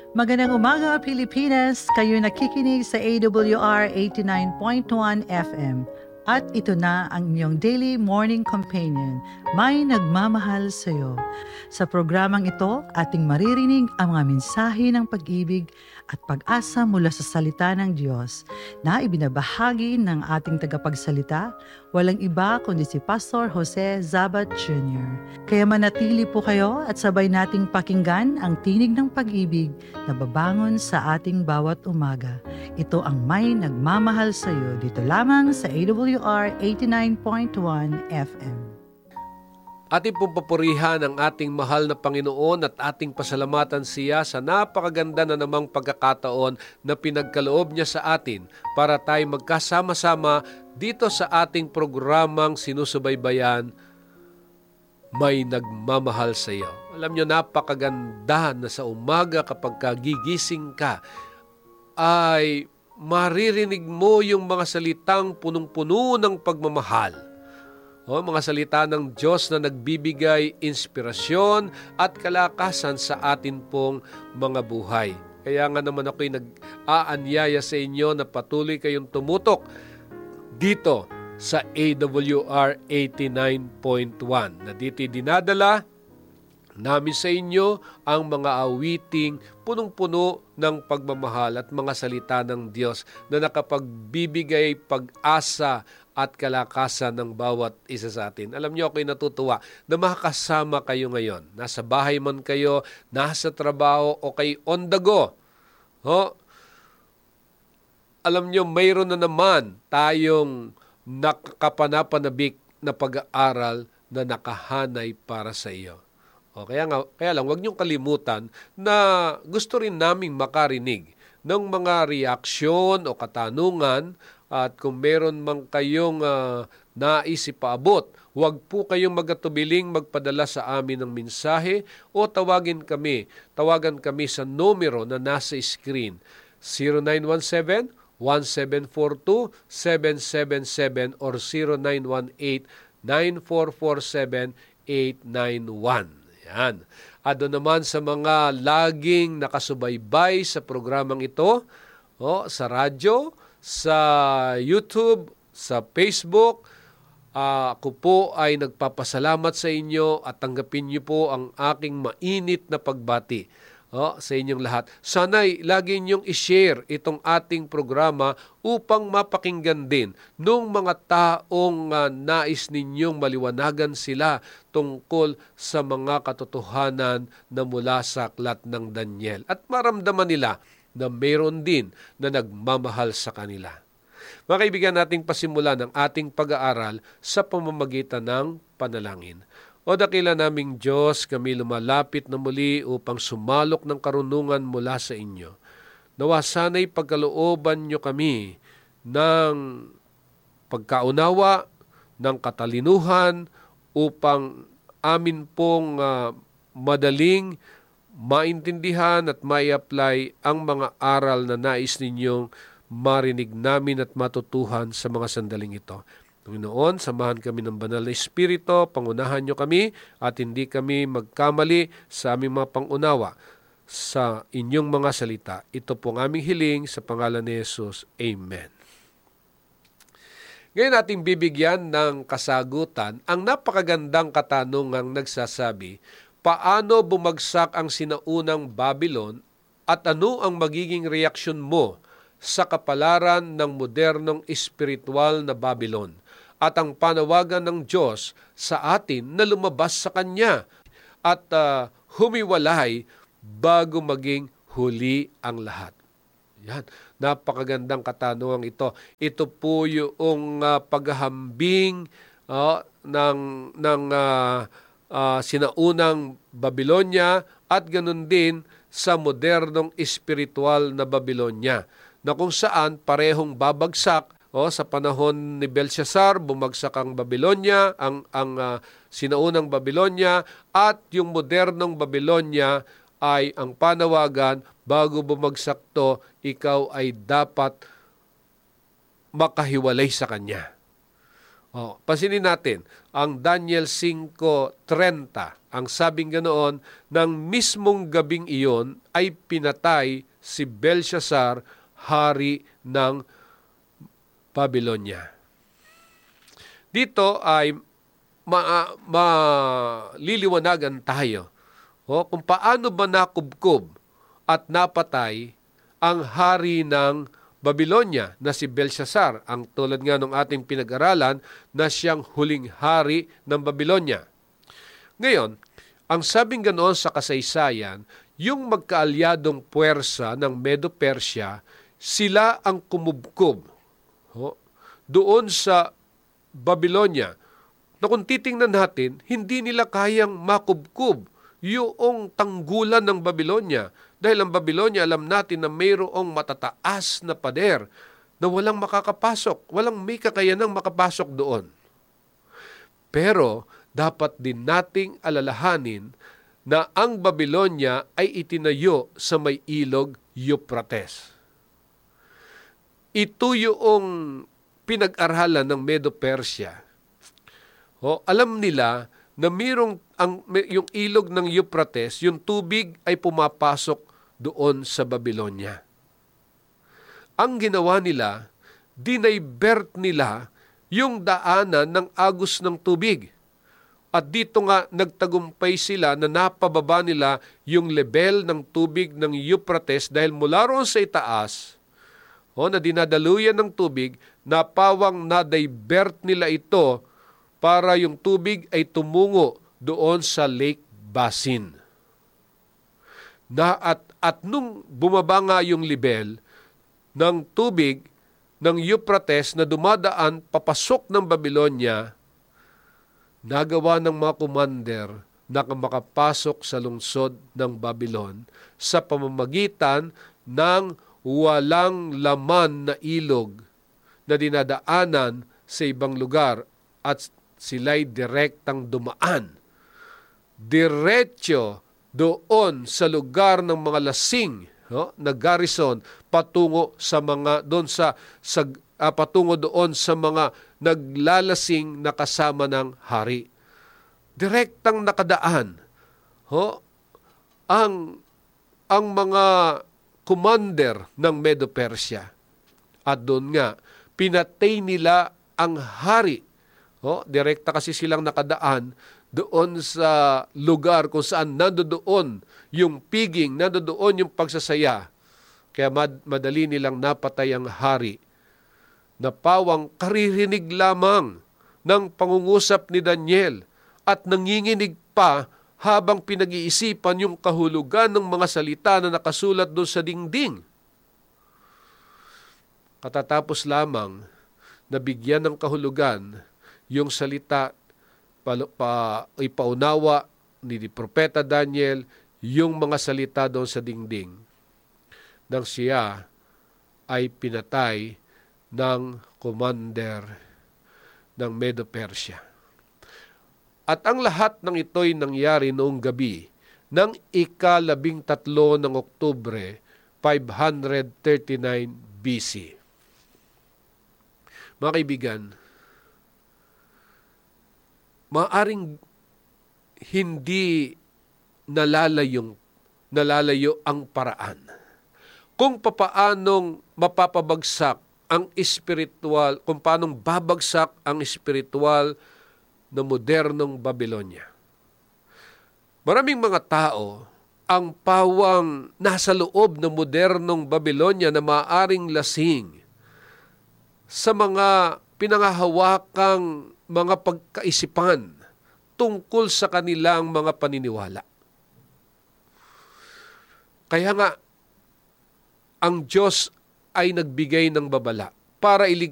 Magandang umaga, Pilipinas! Kayo nakikinig sa AWR 89.1 FM. At ito na ang inyong Daily Morning Companion, May Nagmamahal Sa'yo. Sa programang ito, ating maririnig ang mga mensahe ng pag-ibig at pag-asa mula sa salita ng Diyos na ibinabahagi ng ating tagapagsalita, walang iba kundi si Pastor Jose Zabat Jr. Kaya manatili po kayo at sabay nating pakinggan ang tinig ng pag-ibig na babangon sa ating bawat umaga. Ito ang May Nagmamahal Sa'yo dito lamang sa AWR 89.1 FM. Ating pong papurihan ang ating mahal na Panginoon at ating pasalamatan siya sa napakaganda na namang pagkakataon na pinagkaloob niya sa atin para tayo magkasama-sama dito sa ating programang sinusubaybayan, May Nagmamahal sa iyo. Alam niyo, napakaganda na sa umaga kapag kagigising ka ay maririnig mo yung mga salitang punong-puno ng pagmamahal. Mga salita ng Diyos na nagbibigay inspirasyon at kalakasan sa atin pong mga buhay. Kaya nga naman ako'y nag-aanyaya sa inyo na patuloy kayong tumutok dito sa AWR 89.1 na dito dinadala namin sa inyo ang mga awiting punong-puno ng pagmamahal at mga salita ng Diyos na nakapagbibigay pag-asa at kalakasan ng bawat isa sa atin. Alam niyo, ako'y natutuwa na makakasama kayo ngayon. Nasa bahay man kayo, nasa trabaho o kay on the go. Alam niyo, mayroon na naman tayong nakakapanapanabik na pag-aaral na nakahanay para sa iyo. Kaya lang, huwag niyong kalimutan na gusto rin naming makarinig ng mga reaksyon o katanungan at kung meron man kayong nais ipaabot, huwag po kayong magatubiling magpadala sa amin ng mensahe o tawagan kami sa numero na nasa screen 0917-1742-777 or 0918-9447-891. Yan. At doon naman sa mga laging nakasubaybay sa programang ito, sa radyo, sa YouTube, sa Facebook, ako po ay nagpapasalamat sa inyo at tanggapin niyo po ang aking mainit na pagbati sa inyong lahat. Sana'y lagi niyong i-share itong ating programa upang mapakinggan din ng mga taong nais ninyong maliwanagan sila tungkol sa mga katotohanan na mula sa aklat ng Daniel. At maramdaman nila na mayroon din na nagmamahal sa kanila. Mga kaibigan, nating pasimulan ang ating pag-aaral sa pamamagitan ng panalangin. O dakila naming Diyos, kami lumalapit na muli upang sumalok ng karunungan mula sa inyo. Nawa sana'y pagkalooban nyo kami ng pagkaunawa, ng katalinuhan upang amin pong madaling maintindihan at mai-apply ang mga aral na nais ninyong marinig namin at matutuhan sa mga sandaling ito. Panginoon, samahan kami ng banal na Espiritu, pangunahan nyo kami at hindi kami magkamali sa aming mga pangunawa sa inyong mga salita. Ito pong aming hiling sa pangalan ni Jesus. Amen. Ngayon nating bibigyan ng kasagutan ang napakagandang katanungang nagsasabi, paano bumagsak ang sinaunang Babylon at ano ang magiging reaksyon mo sa kapalaran ng modernong espiritual na Babylon at ang panawagan ng Diyos sa atin na lumabas sa Kanya at humiwalay bago maging huli ang lahat. Yan, napakagandang katanungan ito. Ito po yung paghahambing ng sinaunang Babylonia at ganun din sa modernong espiritual na Babylonia na kung saan parehong babagsak sa panahon ni Belshazzar, bumagsak ang Babylonia, ang sinaunang Babylonia at yung modernong Babylonia ay ang panawagan bago bumagsak to, ikaw ay dapat makahiwalay sa kanya. Pansinin natin, ang Daniel 5:30, ang sabing ganoon, ng mismong gabing iyon ay pinatay si Belshazzar, hari ng Babylonia. Dito ay maliliwanagan tayo kung paano ba nakubkob at napatay ang hari ng Babylonia na si Belshazzar, ang tulad nga ng ating pinag-aralan na siyang huling hari ng Babylonia. Ngayon, ang sabing ganoon sa kasaysayan, yung magkaalyadong puwersa ng Medo-Persia, sila ang kumubkob doon sa Babylonia, na kung titingnan natin, hindi nila kayang makubkob yung tanggulan ng Babylonia. Dahil ang Babylonia, alam natin na mayroong matataas na pader na walang makakapasok, walang may kakayanang makapasok doon. Pero dapat din nating alalahanin na ang Babylonia ay itinayo sa may ilog Euphrates. Ito yung pinag-aralan ng Medo-Persia. Alam nila na yung ilog ng Euphrates, yung tubig ay pumapasok doon sa Babylonia. Ang ginawa nila, dinivert nila yung daanan ng agos ng tubig. At dito nga nagtagumpay sila na napababa nila yung level ng tubig ng Euphrates dahil mula roon sa itaas, na dinadaluyan ng tubig, napawang na-divert nila ito para yung tubig ay tumungo doon sa Lake Basin. At nung bumaba nga yung level ng tubig ng Euphrates na dumadaan papasok ng Babylonia, nagawa ng mga commander na makapasok sa lungsod ng Babylon sa pamamagitan ng walang laman na ilog na dinadaanan sa ibang lugar at sila'y direktang dumaan. Diretso doon sa lugar ng mga lasing na garrison patungo doon sa mga naglalasing na kasama ng hari. Direktang nakadaan ang mga commander ng Medo-Persia. At doon nga, pinatay nila ang hari. Direkta kasi silang nakadaan doon sa lugar kung saan nandoon yung piging, nandoon yung pagsasaya. Kaya madali nilang napatay ang hari na pawang karirinig lamang ng pangungusap ni Daniel at nanginginig pa habang pinag-iisipan yung kahulugan ng mga salita na nakasulat doon sa dingding. Katatapos lamang nabigyan ng kahulugan yung salita ipaunawa ni Propeta Daniel yung mga salita doon sa dingding nang siya ay pinatay ng commander ng Medo-Persia. At ang lahat ng ito'y nangyari noong gabi ng ika-13 ng Oktubre, 539 BC. Mga kaibigan, maaring hindi nalalayo ang paraan kung papaanong mapapabagsak ang espiritual, kung paanong babagsak ang espiritual na modernong Babylonia. Maraming mga tao ang pawang nasa loob ng modernong Babylonia na maaring lasing sa mga pinangahawakang mga pagkaisipan tungkol sa kanilang mga paniniwala. Kaya nga, ang Diyos ay nagbigay ng babala para iligtas